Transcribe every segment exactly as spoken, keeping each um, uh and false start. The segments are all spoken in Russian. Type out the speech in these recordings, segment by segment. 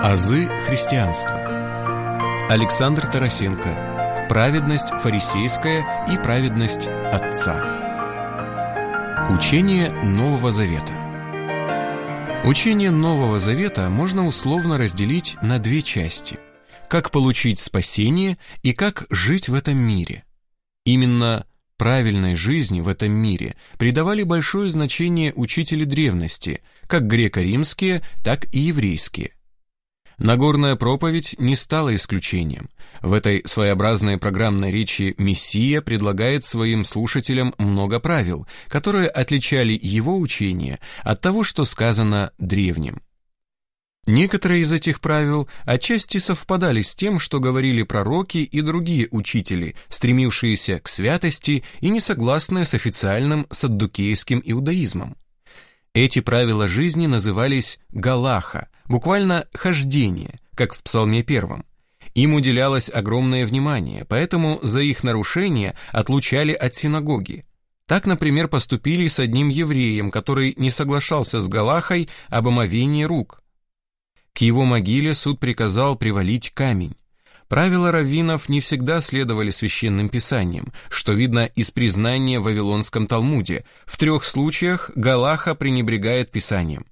Азы христианства. Александр Тарасенко. Праведность фарисейская и праведность Отца. Учение Нового Завета. Учение Нового Завета можно условно разделить на две части: как получить спасение и как жить в этом мире. Именно правильной жизни в этом мире придавали большое значение учители древности, как греко-римские, так и еврейские. Нагорная проповедь не стала исключением. В этой своеобразной программной речи Мессия предлагает своим слушателям много правил, которые отличали его учение от того, что сказано древним. Некоторые из этих правил отчасти совпадали с тем, что говорили пророки и другие учители, стремившиеся к святости и не согласные с официальным саддукейским иудаизмом. Эти правила жизни назывались галаха, буквально хождение, как в Псалме первом. Им уделялось огромное внимание, поэтому за их нарушение отлучали от синагоги. Так, например, поступили с одним евреем, который не соглашался с галахой об омовении рук. К его могиле суд приказал привалить камень. Правила раввинов не всегда следовали священным писаниям, что видно из признания в Вавилонском Талмуде. В трех случаях галаха пренебрегает писанием.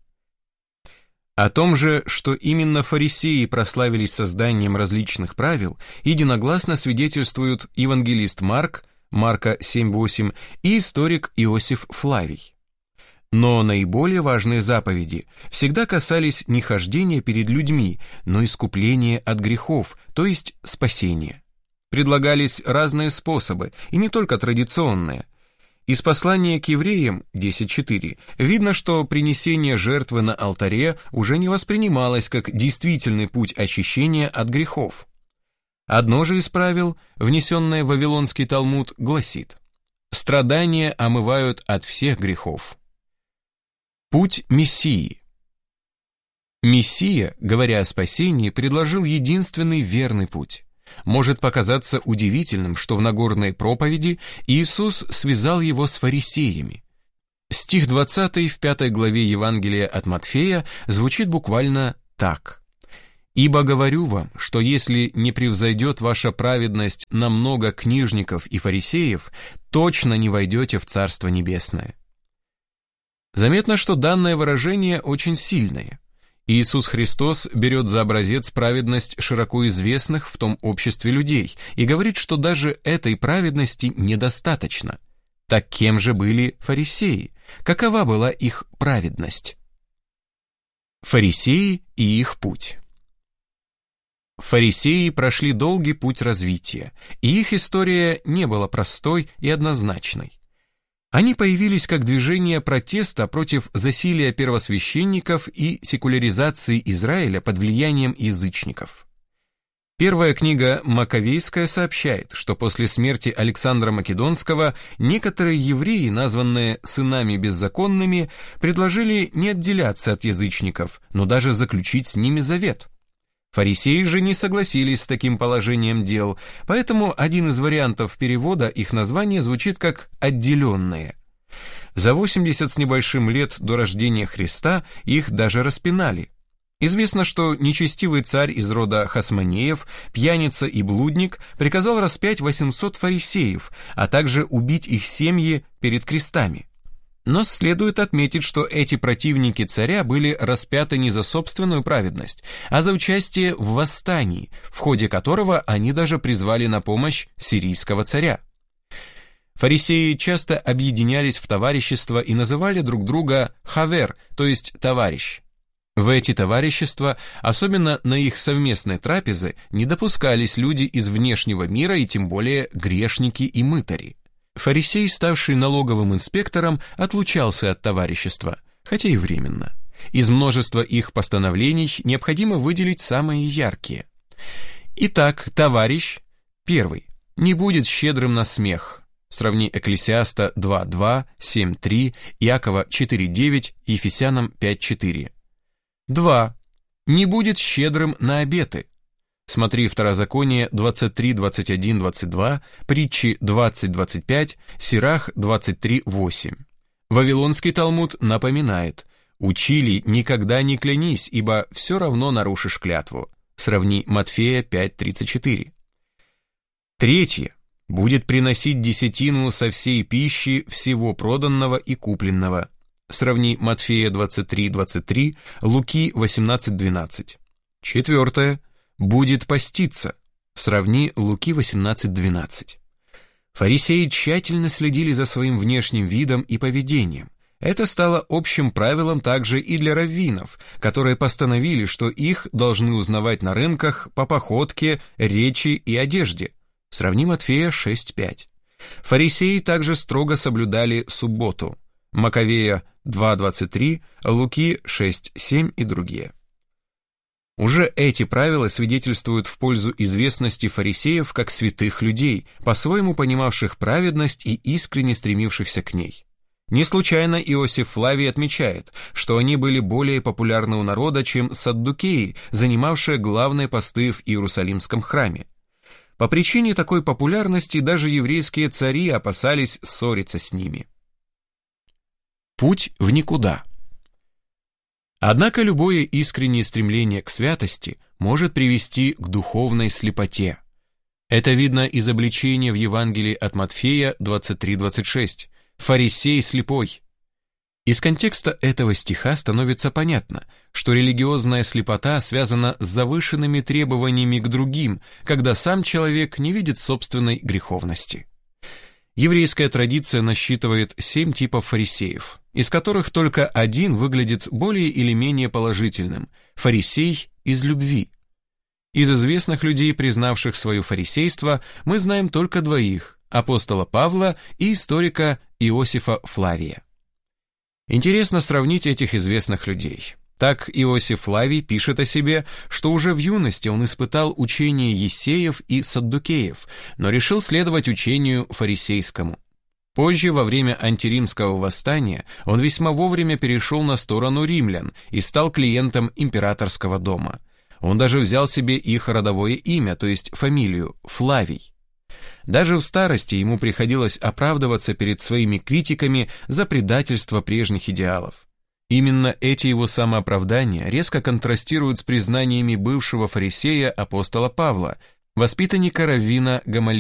О том же, что именно фарисеи прославились созданием различных правил, единогласно свидетельствуют евангелист Марк, Марка семь восемь, и историк Иосиф Флавий. Но наиболее важные заповеди всегда касались не хождения перед людьми, но искупления от грехов, то есть спасения. Предлагались разные способы, и не только традиционные. Из послания к евреям десять четыре видно, что принесение жертвы на алтаре уже не воспринималось как действительный путь очищения от грехов. Одно же из правил, внесенное в Вавилонский Талмуд, гласит: «Страдания омывают от всех грехов». Путь Мессии. Мессия, говоря о спасении, предложил единственный верный путь. Может показаться удивительным, что в Нагорной проповеди Иисус связал его с фарисеями. Стих двадцатый в пятой главе Евангелия от Матфея звучит буквально так: «Ибо говорю вам, что если не превзойдет ваша праведность на много книжников и фарисеев, точно не войдете в Царство Небесное». Заметно, что данное выражение очень сильное. Иисус Христос берет за образец праведность широко известных в том обществе людей и говорит, что даже этой праведности недостаточно. Так кем же были фарисеи? Какова была их праведность? Фарисеи и их путь. Фарисеи прошли долгий путь развития, и их история не была простой и однозначной. Они появились как движение протеста против засилия первосвященников и секуляризации Израиля под влиянием язычников. Первая книга Маковейская сообщает, что после смерти Александра Македонского некоторые евреи, названные сынами беззаконными, предложили не отделяться от язычников, но даже заключить с ними завет. Фарисеи же не согласились с таким положением дел, поэтому один из вариантов перевода их названия звучит как «отделенные». За восемьдесят с небольшим лет до рождения Христа их даже распинали. Известно, что нечестивый царь из рода Хасмонеев, пьяница и блудник, приказал распять восемьсот фарисеев, а также убить их семьи перед крестами. Но следует отметить, что эти противники царя были распяты не за собственную праведность, а за участие в восстании, в ходе которого они даже призвали на помощь сирийского царя. Фарисеи часто объединялись в товарищества и называли друг друга хавер, то есть товарищ. В эти товарищества, особенно на их совместные трапезы, не допускались люди из внешнего мира и тем более грешники и мытари. Фарисей, ставший налоговым инспектором, отлучался от товарищества, хотя и временно. Из множества их постановлений необходимо выделить самые яркие. Итак, товарищ, первый, не будет щедрым на смех. Сравни Экклесиаста два два, семь три, Иакова четыре девять, Ефесянам пять четыре. Два. Не будет щедрым на обеты. Смотри Второзаконие двадцать три двадцать один двадцать два, Притчи двадцать двадцать пять, Сирах двадцать три восемь. Вавилонский Талмуд напоминает: Учили: никогда не клянись, ибо все равно нарушишь клятву. Сравни Матфея пять тридцать четыре. Третье. Будет приносить десятину со всей пищи всего проданного и купленного. Сравни Матфея двадцать три двадцать три, Луки восемнадцать двенадцать. Четвертое. Будет поститься. Сравни Луки восемнадцать двенадцать. Фарисеи тщательно следили за своим внешним видом и поведением. Это стало общим правилом также и для раввинов, которые постановили, что их должны узнавать на рынках по походке, речи и одежде. Сравни Матфея шесть пять. Фарисеи также строго соблюдали субботу. Маковея два двадцать три, Луки шесть семь и другие. Уже эти правила свидетельствуют в пользу известности фарисеев как святых людей, по-своему понимавших праведность и искренне стремившихся к ней. Не случайно Иосиф Флавий отмечает, что они были более популярны у народа, чем саддукеи, занимавшие главные посты в Иерусалимском храме. По причине такой популярности даже еврейские цари опасались ссориться с ними. Путь в никуда. Однако любое искреннее стремление к святости может привести к духовной слепоте. Это видно из обличения в Евангелии от Матфея двадцать три двадцать шесть. «Фарисей слепой». Из контекста этого стиха становится понятно, что религиозная слепота связана с завышенными требованиями к другим, когда сам человек не видит собственной греховности. Еврейская традиция насчитывает семь типов фарисеев, из которых только один выглядит более или менее положительным – фарисей из любви. Из известных людей, признавших свое фарисейство, мы знаем только двоих – апостола Павла и историка Иосифа Флавия. Интересно сравнить этих известных людей. Так Иосиф Флавий пишет о себе, что уже в юности он испытал учение ессеев и саддукеев, но решил следовать учению фарисейскому. Позже, во время антиримского восстания, он весьма вовремя перешел на сторону римлян и стал клиентом императорского дома. Он даже взял себе их родовое имя, то есть фамилию – Флавий. Даже в старости ему приходилось оправдываться перед своими критиками за предательство прежних идеалов. Именно эти его самооправдания резко контрастируют с признаниями бывшего фарисея апостола Павла, воспитанника раввина Гамалиила.